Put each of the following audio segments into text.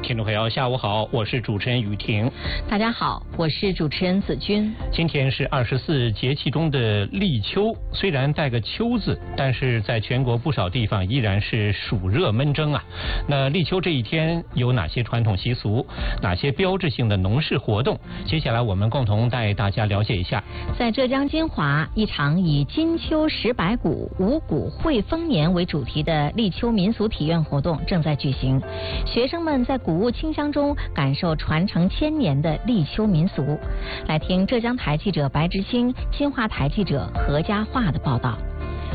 听众朋友，下午好，我是主持人雨婷。 大家好，我是主持人子君。 今天是24节气中的立秋，虽然带个秋字，但是在全国不少地方依然是暑热闷蒸啊。那立秋这一天有哪些传统习俗，哪些标志性的农事活动？接下来我们共同带大家了解一下。 在浙江金华，一场以金秋十百谷，五谷会丰年为主题的立秋民俗体验活动正在举行。学生们在谷物清香中感受传承千年的立秋民俗。来听浙江台记者白执兴、金华台记者何家化的报道。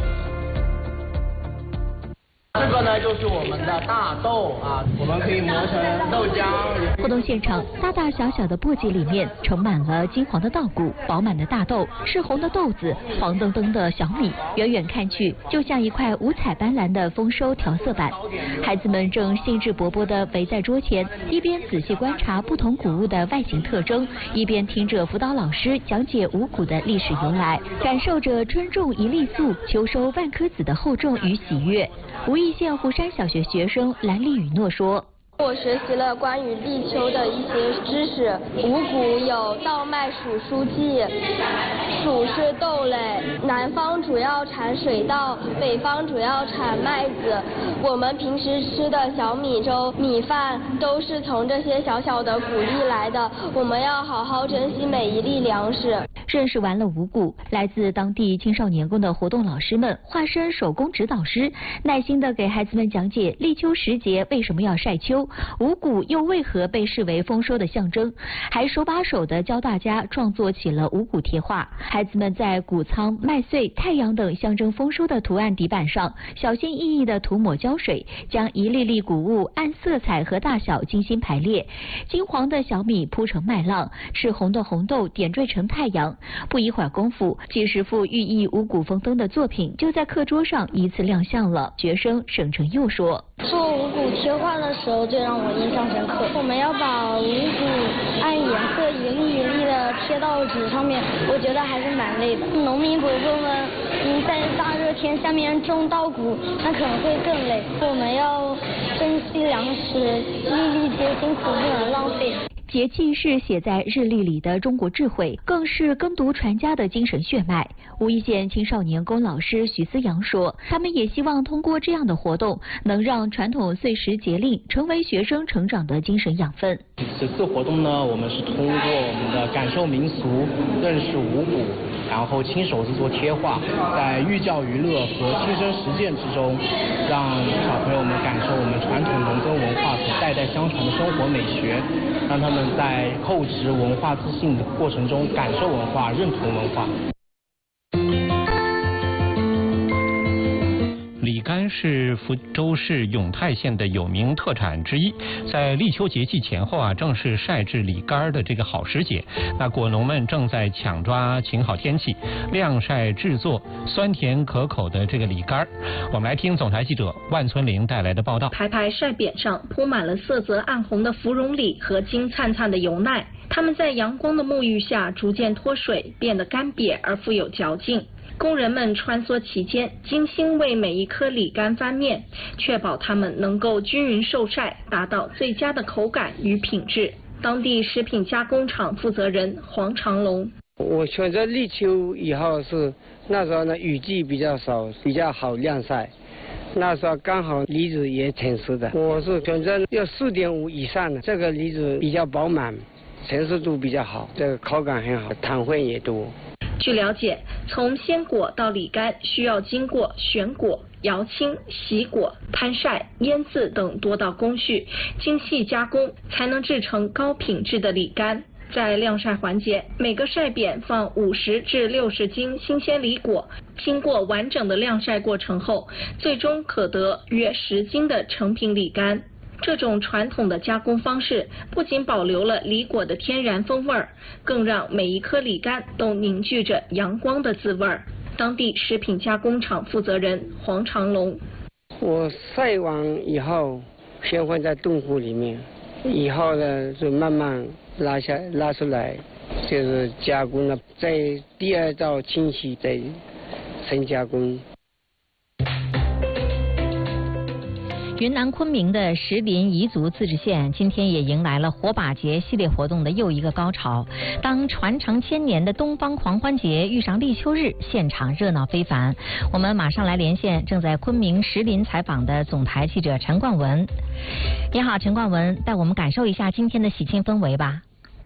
这个呢就是我们的大豆啊，我们可以磨成豆浆。 活动现场，大大小小的簸箕里面盛满了金黄的稻谷，饱满的大豆，赤红的豆子，黄澄澄的小米，远远看去就像一块五彩斑斓的丰收调色板。孩子们正兴致勃勃地围在桌前，一边仔细观察不同谷物的外形特征，一边听着辅导老师讲解五谷的历史由来，感受着春种一粒粟，秋收万颗子的厚重与喜悦。无意县湖山小学学生兰丽雨诺说： 我学习了关于立秋的一些知识。五谷有稻麦黍蔬稷，黍是豆类，南方主要产水稻，北方主要产麦子。我们平时吃的小米粥、米饭都是从这些小小的谷粒来的，我们要好好珍惜每一粒粮食。 认识完了五谷，来自当地青少年宫的活动老师们化身手工指导师，耐心地给孩子们讲解立秋时节为什么要晒秋，五谷又为何被视为丰收的象征，还手把手地教大家创作起了五谷贴画。孩子们在谷仓、麦穗、太阳等象征丰收的图案底板上小心翼翼地涂抹胶水，将一粒粒谷物按色彩和大小精心排列。金黄的小米铺成麦浪，赤红的红豆点缀成太阳。不一会儿功夫，几十幅寓意五谷丰登的作品就在课桌上依次亮相了。学生沈成佑说： 做五谷贴画的时候最让我印象深刻，我们要把五谷按颜色一粒一粒的贴到纸上面，我觉得还是蛮累的。农民伯伯们在大热天下面种稻谷，那可能会更累。我们要珍惜粮食，粒粒皆辛苦，不能浪费。 节气是写在日历里的中国智慧，更是耕读传家的精神血脉。无意县青少年宫老师许思阳说，他们也希望通过这样的活动，能让传统岁时节令成为学生成长的精神养分。 此次活动呢，我们是通过我们的感受民俗、认识五谷，然后亲手制作贴画，在寓教于乐和亲身实践之中，让小朋友们感受我们传统农耕文化所代代相传的生活美学，让他们在厚植文化自信的过程中感受文化、认同文化。 李干是福州市永泰县的有名特产之一，在立秋节气前后啊，正是晒制李干的这个好时节。那果农们正在抢抓晴好天气，晾晒制作酸甜可口的这个李干。我们来听总台记者万村玲带来的报道。 排排晒匾上铺满了色泽暗红的芙蓉李和金灿灿的油奈，它们在阳光的沐浴下逐渐脱水，变得干瘪而富有嚼劲。工人们穿梭其间，精心为每一颗李干翻面，确保它们能够均匀受晒，达到最佳的口感与品质。当地食品加工厂负责人黄长龙： 我选择立秋以后是那时候呢，雨季比较少，比较好晾晒。那时候刚好梨子也成熟的，我是选择要4.5以上的，这个梨子比较饱满，成熟度比较好，这个口感很好，糖分也多。 据了解，从鲜果到李干需要经过选果、摇青、洗果、摊晒、腌渍等多道工序，精细加工才能制成高品质的李干。在晾晒环节，每个晒匾放50至60斤新鲜李果，经过完整的晾晒过程后，最终可得约10斤的成品李干。这种传统的加工方式不仅保留了李果的天然风味儿，更让每一颗李干都凝聚着阳光的滋味儿。当地食品加工厂负责人黄长龙： 我晒完以后，先放在冻库里面，以后呢就慢慢拉出来，就是加工了，再第二道清洗，再深加工。 云南昆明的石林彝族自治县今天也迎来了火把节系列活动的又一个高潮。当传承千年的东方狂欢节遇上立秋日，现场热闹非凡。我们马上来连线正在昆明石林采访的总台记者陈冠文。你好，陈冠文，带我们感受一下今天的喜庆氛围吧。